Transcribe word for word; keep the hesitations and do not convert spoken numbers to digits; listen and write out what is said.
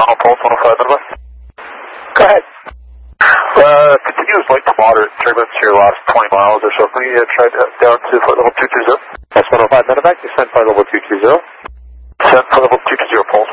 Toronto Pulse one oh five Medevac. Go ahead. Uh, continuous light to moderate turbulence your last twenty miles or so. Can we uh, try that down to flight level two two zero? That's one oh five Medevac, descent flight level two two zero. Descent flight level two two zero Pulse